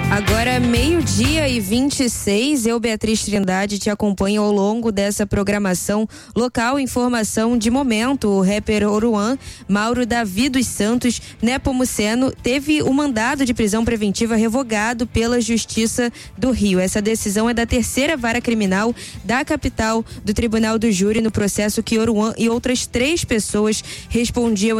Agora, 12:26, eu, Beatriz Trindade, te acompanho ao longo dessa programação local. Informação de momento: o rapper Oruan, Mauro Davi dos Santos Nepomuceno, teve o mandado de prisão preventiva revogado pela Justiça do Rio. Essa decisão é da terceira vara criminal da capital do Tribunal do Júri, no processo que Oruan e outras 3 pessoas respondiam